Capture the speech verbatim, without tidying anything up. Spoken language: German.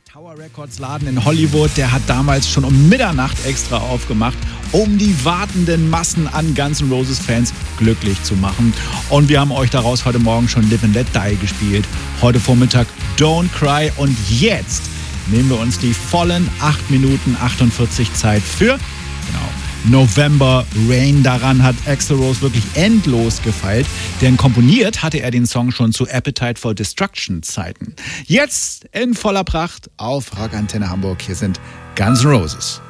Tower Records Laden in Hollywood, der hat damals schon um Mitternacht extra aufgemacht, um die wartenden Massen an Guns N' Roses Fans glücklich zu machen. Und wir haben euch daraus heute Morgen schon Live and Let Die gespielt, heute Vormittag Don't Cry und jetzt nehmen wir uns die vollen acht Minuten achtundvierzig Zeit für, genau, November Rain. Daran hat Axl Rose wirklich endlos gefeilt, denn komponiert hatte er den Song schon zu Appetite for Destruction Zeiten. Jetzt in voller Pracht auf Rock Antenne Hamburg. Hier sind Guns N' Roses.